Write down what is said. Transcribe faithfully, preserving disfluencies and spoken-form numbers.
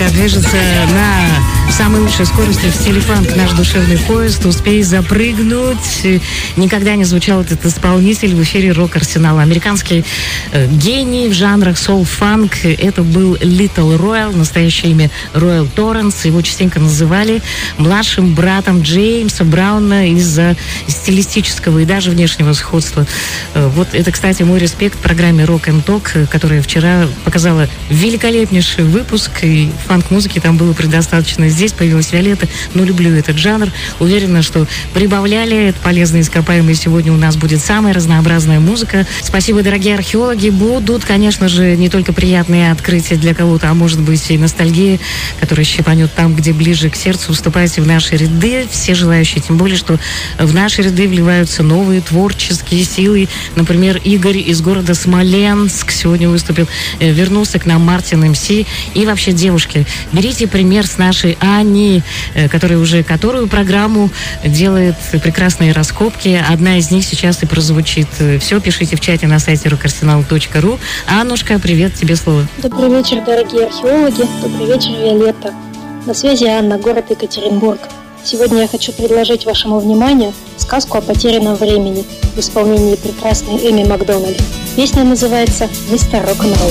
музыка движется на самой лучшей скорости в стиле фанк. Наш душевный поезд, успей запрыгнуть. Никогда не звучал этот исполнитель в эфире Рок-Арсенала. Американский э, гений в жанрах соул-фанк. Это был Little Royal, настоящее имя Роял Торренс. Его частенько называли младшим братом Джеймса Брауна из-за стилистического и даже внешнего сходства. Э, вот это, кстати, мой респект программе Rock and Talk, которая вчера показала великолепнейший выпуск, и фанк-музыки там было предостаточно. Здесь появилась Виолетта, но люблю этот жанр. Уверена, что прибавляли это полезные ископаемые. Сегодня у нас будет самая разнообразная музыка. Спасибо, дорогие археологи. Будут, конечно же, не только приятные открытия для кого-то, а может быть и ностальгия, которая щипанет там, где ближе к сердцу. Вступайте в наши ряды, все желающие. Тем более, что в наши ряды вливаются новые творческие силы. Например, Игорь из города Смоленск сегодня выступил. Вернулся к нам Мартин МС. И вообще, девушки, берите пример с нашей Ани, которая уже которую программу делает прекрасные раскопки. Одна из них сейчас и прозвучит. Все пишите в чате на сайте рок арсенал точка ру. Аннушка, привет, тебе слово. Добрый вечер, дорогие археологи. Добрый вечер, Виолетта. На связи Анна, город Екатеринбург. Сегодня я хочу предложить вашему вниманию сказку о потерянном времени в исполнении прекрасной Эми Макдональд. Песня называется «Мистер Рок-н-ролл».